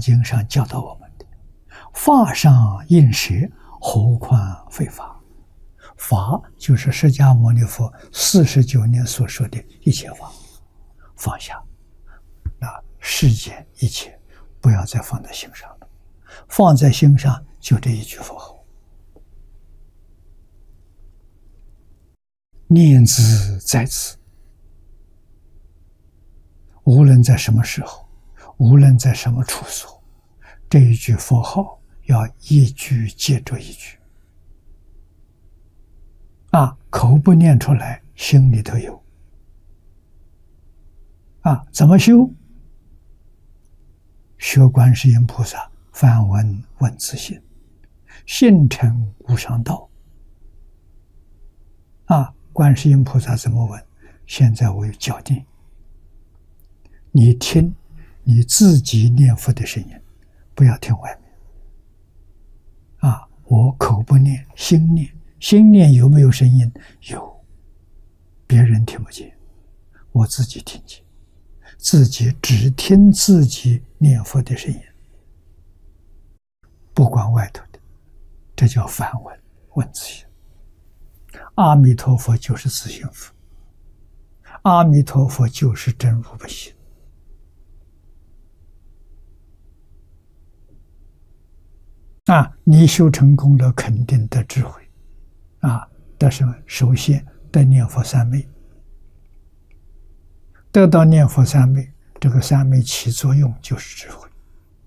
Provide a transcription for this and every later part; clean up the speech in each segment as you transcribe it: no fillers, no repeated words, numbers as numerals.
经上教导我们的。法上应舍，何况非法？法就是释迦牟尼佛49年所说的一切法，放下，世间一切不要再放在心上了，放在心上就这一句佛号，念兹在此，无论在什么时候，无论在什么处所，这一句佛号要一句接着一句，口不念出来，心里头有。怎么修？学观世音菩萨梵文问自性，信成无上道。观世音菩萨怎么问？现在我有教定，你听你自己念佛的声音，不要听外面。我口不念，心念，心念有没有声音？有，别人听不见，我自己听见，自己只听自己念佛的声音，不管外头的，这叫梵文问自性。阿弥陀佛就是自性佛，阿弥陀佛就是真如不性。你修成功了，肯定得智慧，得什么？首先得念佛三昧，得到念佛三昧，这个三昧起作用就是智慧。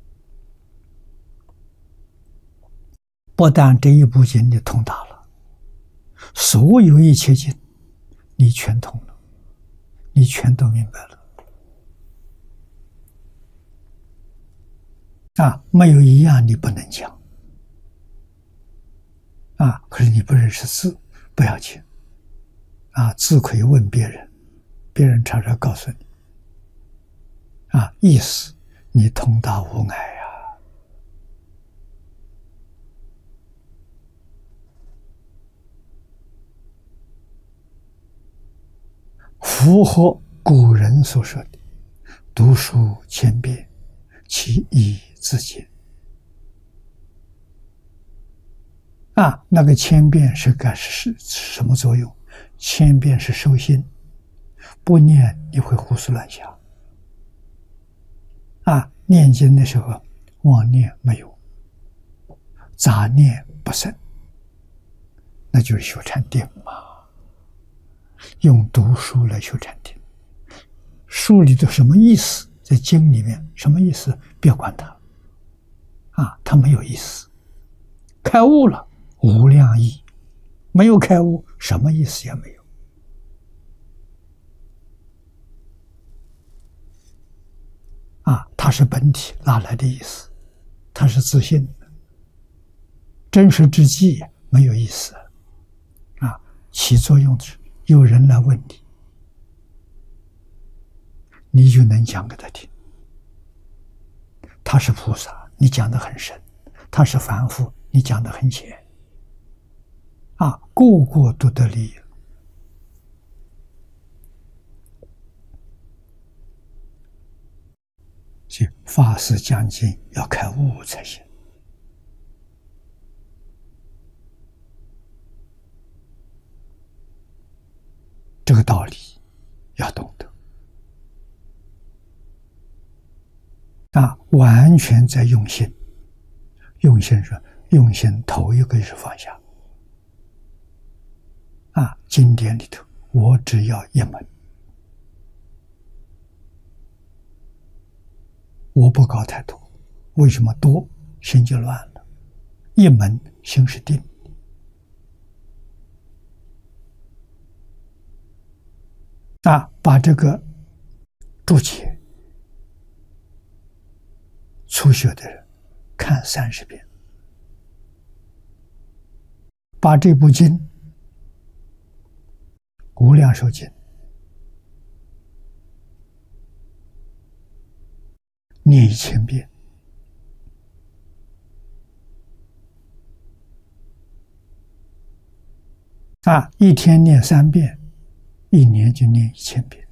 不但这一部经你通达了，所有一切经你全通了，你全都明白了。没有一样你不能讲。可是你不认识字，不要紧。字可以问别人，别人常常告诉你。意思你通达无碍符合古人所说的读书千遍，其义自见。那个千遍是什么作用？千遍是收心，不念你会胡思乱想。念经的时候妄念没有，杂念不生，那就是修禅定嘛。用读书来修禅定，书里头什么意思？在经里面什么意思？别管它，它没有意思。开悟了，无量义；没有开悟，什么意思也没有。它是本体，哪来的意思？它是自信的，真实之际没有意思。起作用的是有人来问你，你就能讲给他听。他是菩萨，你讲得很深；他是凡夫，你讲得很浅。个个都得利益。所以法师讲经要开悟才行。这个道理要懂得。完全在用心。用心是用心，头一个是放下。经典里头，我只要一门，我不搞太多。为什么多？心就乱了。一门心是定。把这个注解，初学的人看30遍，把这部经《无量寿经》念1000遍，一天念3遍，1年就念1000遍。